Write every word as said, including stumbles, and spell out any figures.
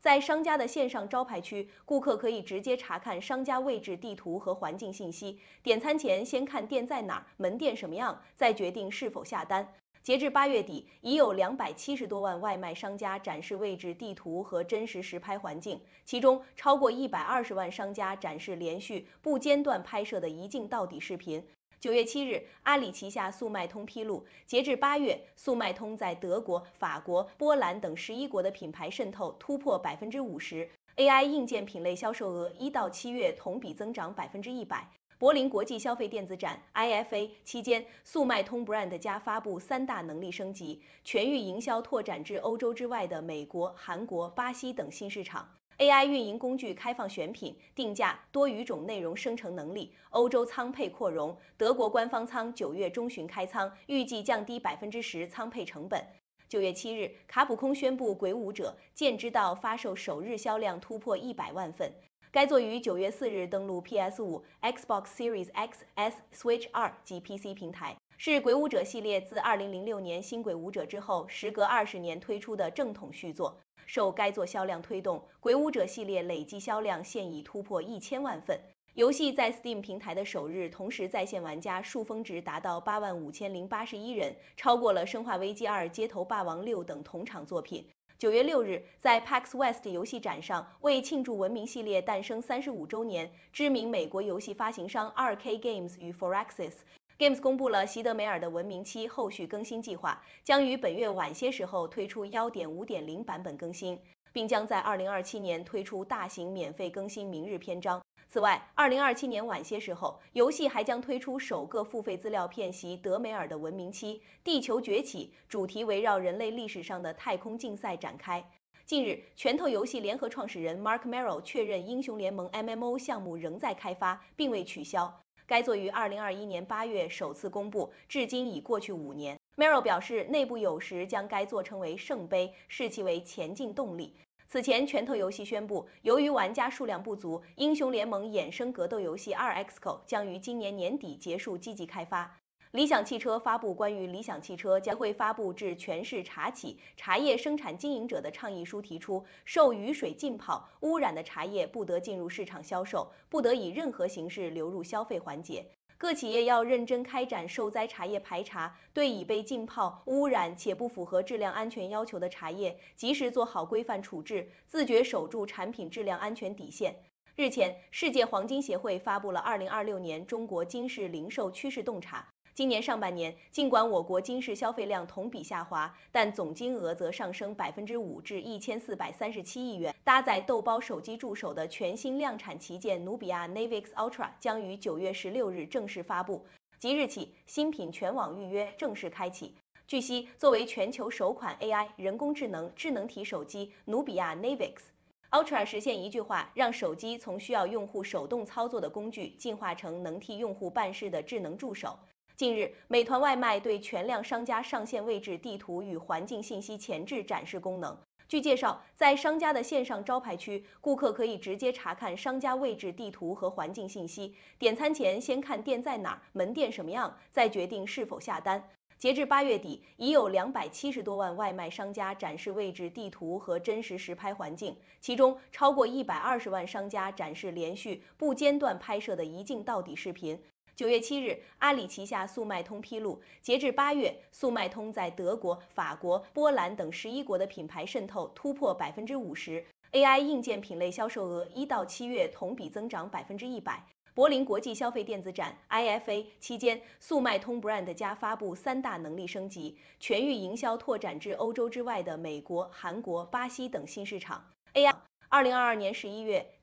在商家的线上招牌区，顾客可以直接查看商家位置地图和环境信息。点餐前先看店在哪儿，门店什么样，再决定是否下单。截至八月底，已有两百七十多万外卖商家展示位置地图和真实实拍环境，其中超过一百二十万商家展示连续不间断拍摄的一镜到底视频。九月七日，阿里旗下速卖通披露，截至八月，速卖通在德国、法国、波兰等十一国的品牌渗透突破百分之五十 ，A I 硬件品类销售额一到七月同比增长百分之一百。柏林国际消费电子展 I F A 期间，速卖通 Brand 加发布三大能力升级，全域营销拓展至欧洲之外的美国、韩国、巴西等新市场。A I 运营工具开放选品、定价、多语种内容生成能力，欧洲仓配扩容，德国官方仓九月中旬开仓，预计降低百分之十仓配成本。九月七日，卡普空宣布《鬼武者：剑之道》发售首日销量突破一百万份。该作于九月四日登陆 P S 五、Xbox Series X、S、Switch 二及 P C 平台，是《鬼武者》系列自二零零六年新《鬼武者》之后，时隔二十年推出的正统续作。受该作销量推动，《鬼武者》系列累计销量现已突破一千万份。游戏在 Steam 平台的首日，同时在线玩家数峰值达到八万五千零八十一人，超过了《生化危机二》《街头霸王六》等同场作品。九月六日，在 PAX West 游戏展上，为庆祝文明系列诞生三十五周年，知名美国游戏发行商 二 K Games 与 Firaxis Games 公布了席德梅尔的文明七后续更新计划，将于本月晚些时候推出 一点五点零 版本更新，并将在二零二七年推出大型免费更新明日篇章。此外，二零二七年晚些时候，游戏还将推出首个付费资料片席德梅尔的文明七：地球崛起，主题围绕人类历史上的太空竞赛展开。近日，拳头游戏联合创始人 Mark Merrill 确认，英雄联盟 M M O 项目仍在开发，并未取消。该作于二零二一年八月首次公布，至今已过去五年。Merrill 表示，内部有时将该作称为圣杯，视其为前进动力。此前，拳头游戏宣布，由于玩家数量不足，英雄联盟衍生格斗游戏 二 X C O 将于今年年底结束积极开发。理想汽车发布关于理想汽车将会发布至全市茶企、茶叶生产经营者的倡议书，提出受雨水浸泡、污染的茶叶不得进入市场销售，不得以任何形式流入消费环节。各企业要认真开展受灾茶叶排查，对已被浸泡、污染且不符合质量安全要求的茶叶，及时做好规范处置，自觉守住产品质量安全底线。日前，世界黄金协会发布了二零二六年中国金饰零售趋势洞察。今年上半年，尽管我国金饰消费量同比下滑，但总金额则上升百分之五至一千四百三十七亿元。搭载豆包手机助手的全新量产旗舰努比亚 Navix Ultra 将于九月十六日正式发布，即日起新品全网预约正式开启。据悉，作为全球首款 A I 人工智能智能体手机，努比亚 Navix Ultra 实现一句话，让手机从需要用户手动操作的工具，进化成能替用户办事的智能助手。近日，美团外卖对全量商家上线位置地图与环境信息前置展示功能。据介绍，在商家的线上招牌区，顾客可以直接查看商家位置地图和环境信息。点餐前先看店在哪儿，门店什么样，再决定是否下单。截至八月底，已有两百七十多万外卖商家展示位置地图和真实实拍环境，其中超过一百二十万商家展示连续不间断拍摄的一镜到底视频。九月七日，阿里旗下速卖通披露，截至八月，速卖通在德国、法国、波兰等十一国的品牌渗透突破百分之五十 ，A I 硬件品类销售额一到七月同比增长百分之一百。柏林国际消费电子展 I F A 期间，速卖通 Brand 加发布三大能力升级，全域营销拓展至欧洲之外的美国、韩国、巴西等新市场。A I 二零二二年十一月。